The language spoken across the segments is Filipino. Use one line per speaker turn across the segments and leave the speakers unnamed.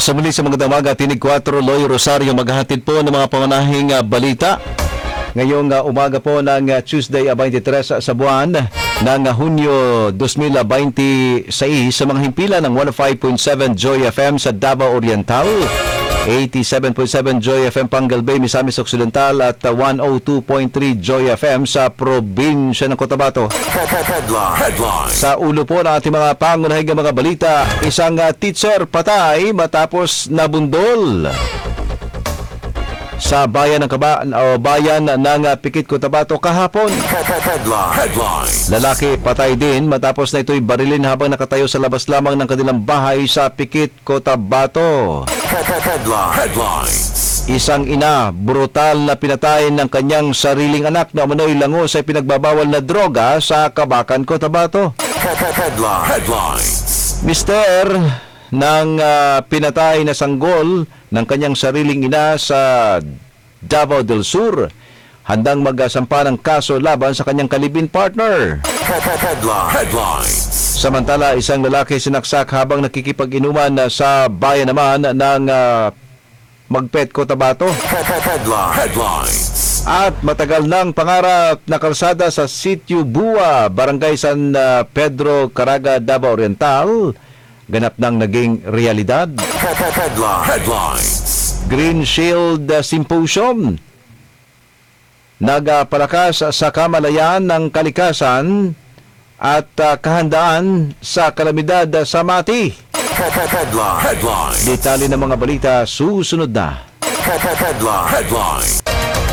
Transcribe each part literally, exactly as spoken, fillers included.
Sa muli sa mga damaga, Tinig kwatro, Loy Rosario, maghahatid po ng mga pangunahing uh, balita. Ngayong uh, umaga po ng uh, Tuesday, uh, twenty-three sa buwan ng uh, Hunyo twenty twenty-six sa mga himpilan ng one oh five point seven Joy F M sa Davao Oriental, eighty-seven point seven Joy F M Pangalbay, Misamis Occidental at uh, one oh two point three Joy F M sa probinsya ng Cotabato. Headline. Sa ulo po ng ating mga pangunahing mga balita, isang uh, teacher patay matapos nabundol sa bayan ng Kaba, o bayan ng uh, Pikit, Cotabato kahapon. Headline. Lalaki patay din matapos na ito'y barilin habang nakatayo sa labas lamang ng kanilang bahay sa Pikit, Cotabato. Headline. Isang ina brutal na pinatay ng kanyang sariling anak na umano'y lango sa pinagbabawal na droga sa Kabakan, Cotabato. Headline. Mister ng uh, pinatay na sanggol ng kanyang sariling ina sa Davao del Sur, handang magsampa ng kaso laban sa kanyang kalibin partner. Headline. Samantala, isang lalaki sinaksak habang nakikipag-inuman sa bayan naman ng uh, Magpet, Cotabato. Headline. At matagal ng pangarap na kalsada sa Sitio Bua, Barangay San uh, Pedro, Caraga, Davao Oriental, ganap nang naging realidad. Headline. Green Shield Symposium, nagpalakas sa kamalayan ng kalikasan at uh, kahandaan sa kalamidad sa Mati. Headline. Detalye ng mga balita susunod na. Headline.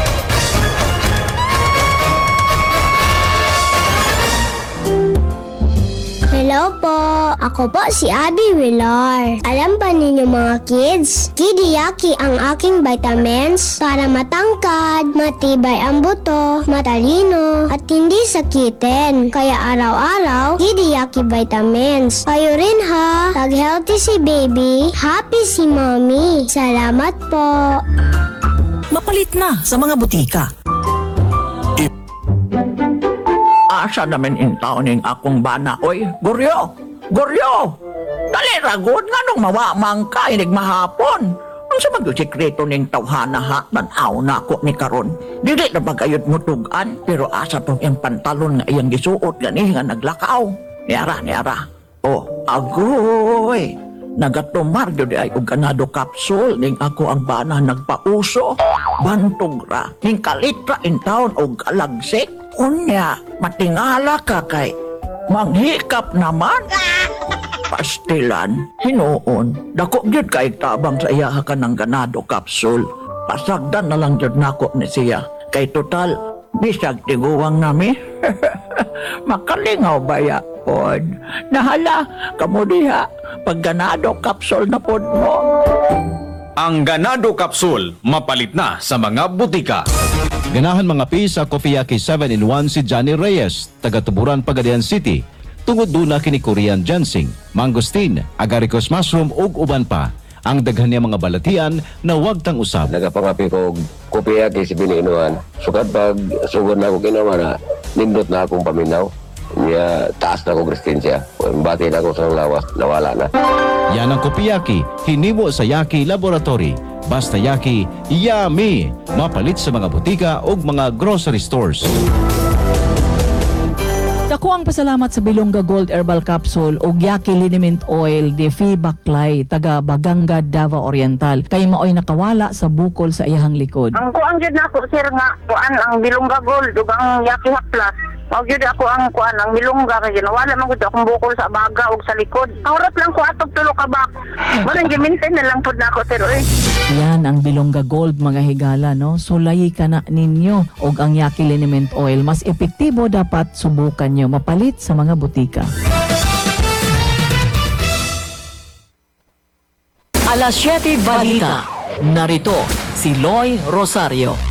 Hello po! Ako po si Abby Villar. Alam ba ninyo mga kids? Kidiyaki ang aking vitamins para matangkad, matibay ang buto, matalino, at hindi sakitin. Kaya araw-araw, Kidiyaki vitamins. Kayo rin ha! Pag-healthy si baby, happy si mommy. Salamat po!
Mapalit na sa mga butika. Asa naman in taon ng akong bana, oy, Goryo! Goryo! Dali ragod nga nung mawamang ka, inig mahapon. Ang sa mag-sikreto ng tawhana ha, tanaw na ako ni karon. Dili na magayod mo tugan, pero asa tong yung pantalon nga iyang gisuot gani nga naglakaw. Niara, niara. Oh, agoy! Nagatumar yun ay og ganado kapsul ning ako ang bana nagpauso. Bantog ra, ning kalitra in taon og kalagsik. Unya, matingala ka kay manghikap naman. Pastilan, hinuon, dako gyud kay tabang sa iyaha ka ng ganado kapsul. Pasagdan na lang gyud nako ni siya. Kay total, bisag tiguwang nami. Makalingaw ba ya, pod? Nahala, kamo diha, pag ganado kapsul na pod mo.
Ang Ganado Capsule, mapalit na sa mga butika.
Ganahan mga pi sa Coffeeaki seven in one si Johnny Reyes, taga-Tuburan, Pagadian City. Tungod duna kini Korean ginseng, mangosteen, agaricus mushroom ug uban pa. Ang daghan niya mga balatian na wag tang usab.
Nagapangapi ko Coffeeaki si Bininuan. Sukad pag sugod na ako ginawa na nindot na akong paminaw. Niya taas na akong resistensya. Bati na ako sa lawas, nawala na.
Yan ang Coffeeaki, hinimo sa Yaki Laboratory. Basta Yaki, yummy! Mapalit sa mga butika o mga grocery stores.
Dako ang pasalamat sa Bilongga Gold Herbal Capsule o Yaki Liniment Oil de Fi Baklay, taga Baganga, Davao Oriental. Kay maoy nakawala sa bukol sa iyahang likod.
Ang kuang jud nako sir nga kuan ang Bilongga Gold ug ang Yaki Haplas. Mao gyud ako ang kuan ang milungga kay wala man gud akong bukol sa baga ug sa likod. Kaurat lang ko atog tulo ka bak. Wala gi-maintain na lang pud nako sir oy.
Yan ang Bilongga Gold mga higala, no? Sulayi ka na ninyo og ang Yaki Liniment Oil. Mas epektibo dapat subukan nyo mapalit sa mga butika. Alas siyete Balita. Narito si Loy Rosario.